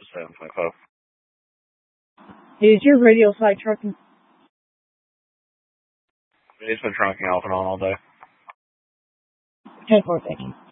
725. Is your radio side trucking? It's been trunking off and on all day. 10-4, thank you.